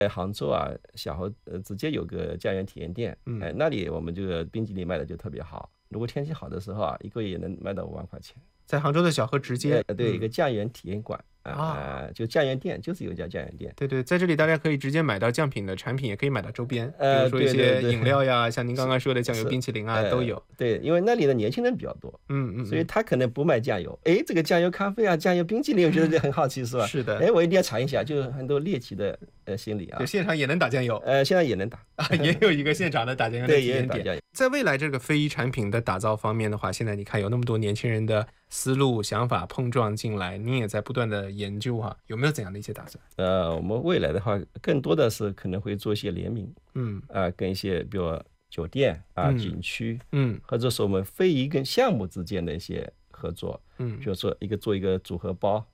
杭州啊，小侯直接有个家园体验店，那里我们这个冰激凌卖的就特别好。如果天气好的时候啊，一个月也能卖到5万块钱。 在杭州的小河直街， 对，一个家园体验馆就家园店，就是有一家家园店。 对，在这里大家可以直接买到酱品的产品，也可以买到周边，比如说一对些对饮料呀，像您刚刚说的酱油冰淇淋啊，都有。 对，因为那里的年轻人比较多，所以他可能不卖酱油，这个酱油咖啡啊，酱油冰淇淋，我觉得很好奇，是吧？ 是的， 我一定要尝一下，就是很多猎奇的心理啊。 就现场也能打酱油， 现在也能打也有一个现场的打酱油的体验点。 在未来这个非遗产品的打造方面的话，现在你看有那么多年轻人的思路想法碰撞进来，您也在不断的研究啊，有没有怎样的一些打算？ 我们未来的话，更多的是可能会做一些联名，跟一些比如酒店景区，或者说我们非遗跟项目之间的一些合作，比如说做一个组合包